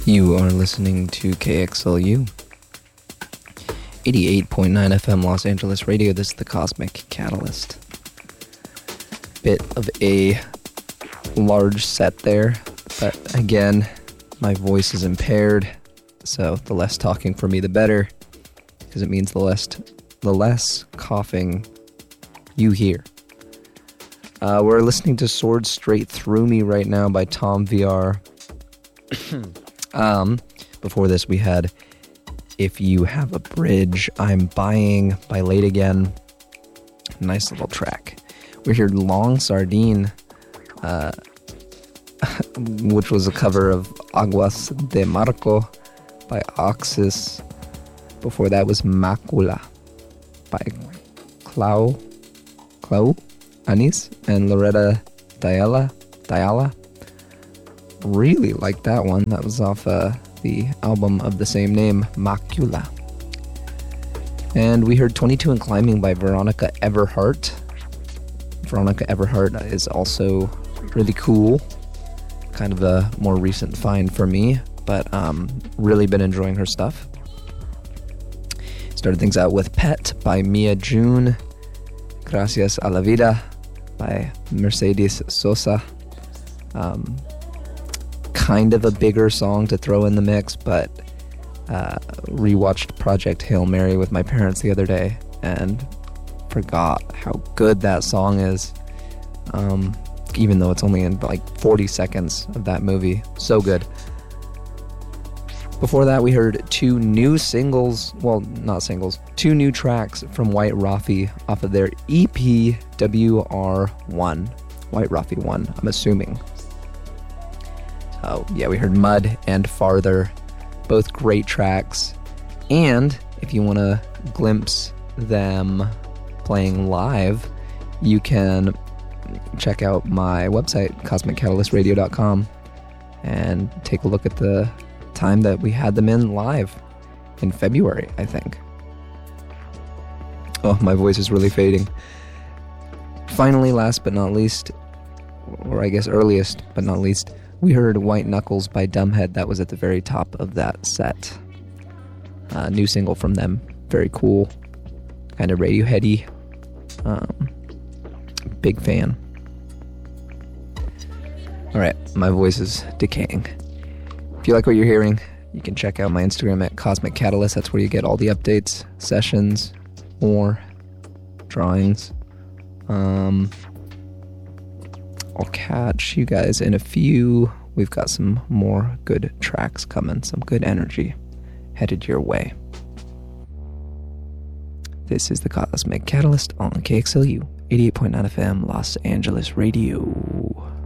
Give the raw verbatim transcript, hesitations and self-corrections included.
You are listening to K X L U, eighty-eight point nine F M Los Angeles Radio. This is the Cosmic Catalyst. Bit of a large set there, but again, my voice is impaired, so the less talking for me, the better, because it means the less, the less coughing you hear. Uh, we're listening to Sword Straight Through Me right now by Tom V R. Um, before this, we had If You Have a Bridge, I'm Buying by Late Again. Nice little track. We heard Long Sardine, uh, which was a cover of Aguas de Marco by Oxys. Before that was Macula by Clau, Clau Anis and Loretta Diala. Diala. Really liked that one. That was off uh, the album of the same name, Macula. And we heard twenty-two and Climbing by Veronica Everhart. Veronica Everhart is also really cool. Kind of a more recent find for me, but um, really been enjoying her stuff. Started things out with Pet by Mia June. Gracias a la Vida by Mercedes Sosa. Um... Kind of a bigger song to throw in the mix, but uh, rewatched Project Hail Mary with my parents the other day and forgot how good that song is, um, even though it's only in like forty seconds of that movie. So good. Before that, we heard two new singles, well, not singles, two new tracks from White Rafi off of their E P W R one. White Rafi one, I'm assuming. Oh, yeah, we heard Mud and Farther, both great tracks. And if you want to glimpse them playing live, you can check out my website, cosmic catalyst radio dot com, and take a look at the time that we had them in live in February, I think. Oh, my voice is really fading. Finally, last but not least, or I guess earliest but not least, we heard White Knuckles by Dumbhead. That was at the very top of that set. Uh, new single from them. Very cool. Kind of Radioheady. Um, big fan. Alright, my voice is decaying. If you like what you're hearing, you can check out my Instagram at Cosmic Catalyst. That's where you get all the updates, sessions, more drawings. Um... I'll catch you guys in a few. We've got some more good tracks coming, some good energy headed your way. This is the Cosmic Catalyst on K X L U, eighty-eight point nine F M, Los Angeles Radio.